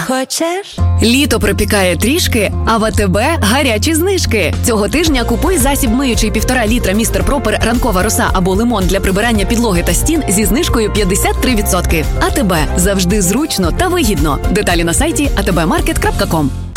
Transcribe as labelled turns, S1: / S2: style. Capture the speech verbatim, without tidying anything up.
S1: Хочеш?
S2: Літо припікає трішки, а в АТБ гарячі знижки. Цього тижня купуй засіб миючий півтора літра містер Пропер ранкова роса або лимон для прибирання підлоги та стін зі знижкою п'ятдесят три відсотки. АТБ. Завжди зручно та вигідно. Деталі на сайті а те бе маркет крапка ком.